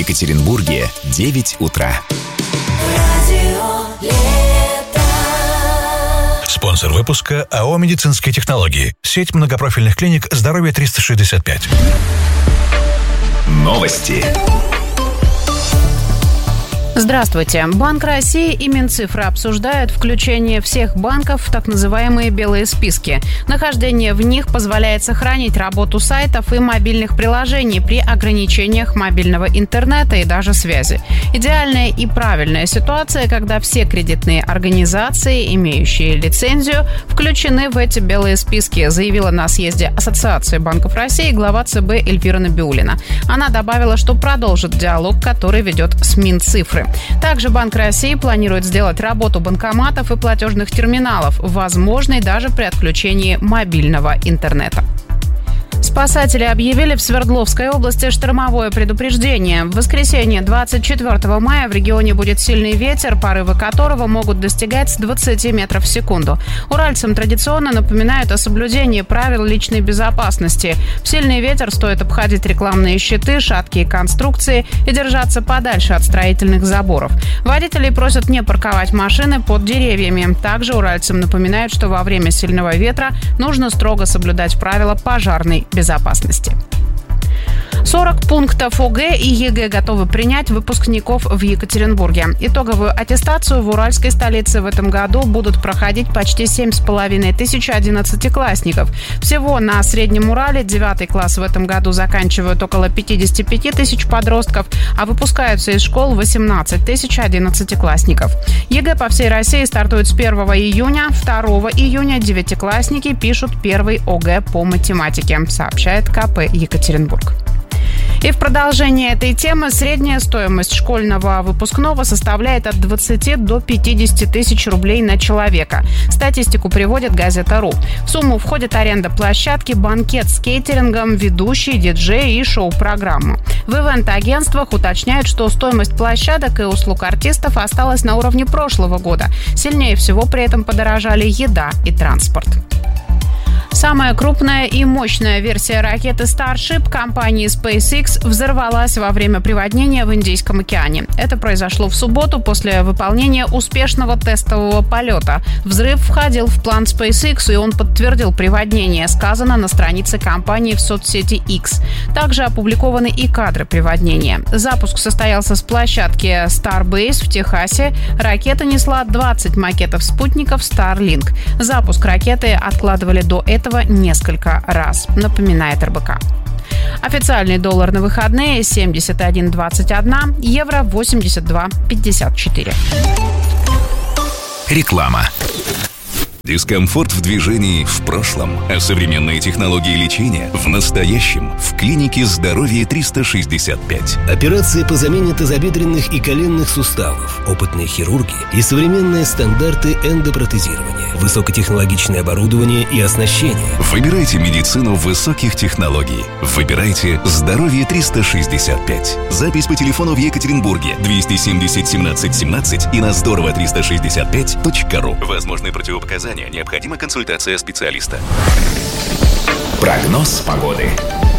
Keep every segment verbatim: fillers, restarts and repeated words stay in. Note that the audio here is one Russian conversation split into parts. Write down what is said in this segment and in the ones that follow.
Екатеринбурге девять утра. Спонсор выпуска АО «Медицинские технологии». Сеть многопрофильных клиник «Здоровье триста шестьдесят пять». Новости. Здравствуйте. Банк России и Минцифры обсуждают включение всех банков в так называемые белые списки. Нахождение в них позволяет сохранить работу сайтов и мобильных приложений при ограничениях мобильного интернета и даже связи. Идеальная и правильная ситуация, когда все кредитные организации, имеющие лицензию, включены в эти белые списки, заявила на съезде Ассоциации банков России глава ЦБ Эльвира Набиуллина. Она добавила, что продолжит диалог, который ведет с Минцифры. Также Банк России планирует сделать работу банкоматов и платежных терминалов возможной даже при отключении мобильного интернета. Спасатели объявили в Свердловской области штормовое предупреждение. В воскресенье двадцать четвёртого мая в регионе будет сильный ветер, порывы которого могут достигать двадцати метров в секунду. Уральцам традиционно напоминают о соблюдении правил личной безопасности. В сильный ветер стоит обходить рекламные щиты, шаткие конструкции и держаться подальше от строительных заборов. Водителей просят не парковать машины под деревьями. Также уральцам напоминают, что во время сильного ветра нужно строго соблюдать правила пожарной безопасности. сорок пунктов ОГЭ и ЕГЭ готовы принять выпускников в Екатеринбурге. Итоговую аттестацию в уральской столице в этом году будут проходить почти семь с половиной тысяч одиннадцатиклассников. Всего на Среднем Урале девятый класс в этом году заканчивают около пятьдесят пять тысяч подростков, а выпускаются из школ восемнадцать тысяч одиннадцатиклассников. ЕГЭ по всей России стартует с первого июня. второго июня девятиклассники пишут первый ОГЭ по математике, сообщает КП Екатеринбург. И в продолжение этой темы средняя стоимость школьного выпускного составляет от двадцати до пятидесяти тысяч рублей на человека. Статистику приводит газета.ру. В сумму входит аренда площадки, банкет с кейтерингом, ведущий, диджей и шоу-программу. В ивент-агентствах уточняют, что стоимость площадок и услуг артистов осталась на уровне прошлого года. Сильнее всего при этом подорожали еда и транспорт. Самая крупная и мощная версия ракеты Starship компании SpaceX взорвалась во время приводнения в Индийском океане. Это произошло в субботу после выполнения успешного тестового полета. Взрыв входил в план SpaceX, и он подтвердил приводнение, сказано на странице компании в соцсети X. Также опубликованы и кадры приводнения. Запуск состоялся с площадки Starbase в Техасе. Ракета несла двадцать макетов спутников Starlink. Запуск ракеты откладывали до этого несколько раз, напоминает эр бэ ка. Официальный доллар на выходные семьдесят один двадцать один, евро восемьдесят два пятьдесят четыре. Реклама. Дискомфорт в движении в прошлом, а современные технологии лечения в настоящем в клинике «Здоровье триста шестьдесят пять». Операции по замене тазобедренных и коленных суставов, опытные хирурги и современные стандарты эндопротезирования, высокотехнологичное оборудование и оснащение. Выбирайте медицину высоких технологий. Выбирайте «Здоровье триста шестьдесят пять». Запись по телефону в Екатеринбурге двести семьдесят семнадцать семнадцать и на здорово триста шестьдесят пять точка ру. Возможны противопоказания. Необходима консультация специалиста. Прогноз погоды.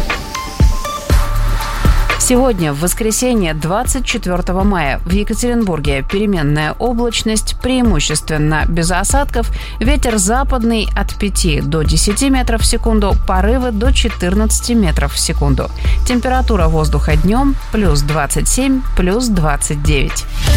Сегодня, в воскресенье, двадцать четвёртого мая, в Екатеринбурге переменная облачность, преимущественно без осадков, ветер западный от пяти до десяти метров в секунду, порывы до четырнадцати метров в секунду. Температура воздуха днем плюс двадцать семь, плюс двадцать девять.